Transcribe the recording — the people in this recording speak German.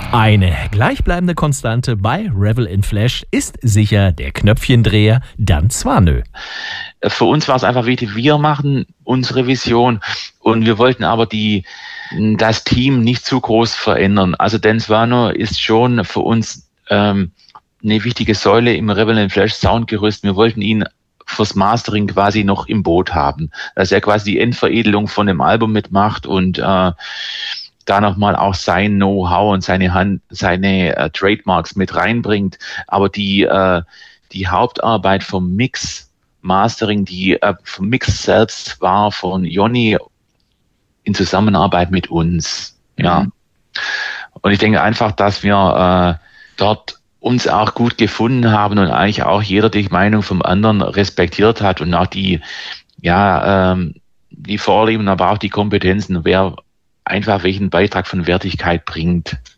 Eine gleichbleibende Konstante bei Revel in Flash ist sicher der Knöpfchendreher Dan Swanö. Für uns war es einfach wichtig, wir machen unsere Vision und wir wollten aber das Team nicht zu groß verändern. Also Dan Swanö ist schon für uns eine wichtige Säule im Revel in Flash Soundgerüst. Wir wollten ihn fürs Mastering quasi noch im Boot haben, dass er quasi die Endveredelung von dem Album mitmacht und da nochmal auch sein Know-how und seine Trademarks mit reinbringt. Aber die Hauptarbeit vom Mastering, vom Mix selbst war von Jonny in Zusammenarbeit mit uns. Ja. Und ich denke einfach, dass wir dort uns auch gut gefunden haben und eigentlich auch jeder die Meinung vom anderen respektiert hat und auch die Vorlieben, aber auch die Kompetenzen, wer einfach welchen Beitrag von Wertigkeit bringt.